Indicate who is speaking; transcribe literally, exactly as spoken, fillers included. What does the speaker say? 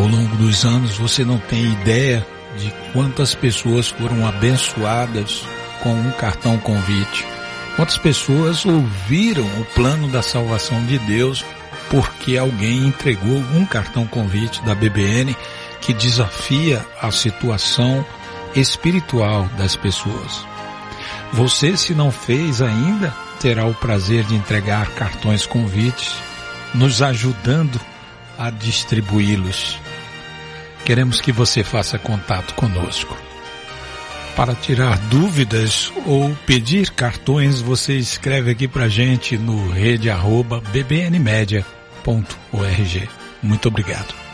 Speaker 1: Ao longo dos anos, você não tem ideia de quantas pessoas foram abençoadas com um cartão convite. Quantas pessoas ouviram o plano da salvação de Deus porque alguém entregou um cartão convite da B B N que desafia a situação espiritual das pessoas. Você, se não fez ainda, terá o prazer de entregar cartões convites, nos ajudando a distribuí-los. Queremos que você faça contato conosco. Para tirar dúvidas ou pedir cartões, você escreve aqui pra gente no rede arroba b b n media ponto org. Muito obrigado.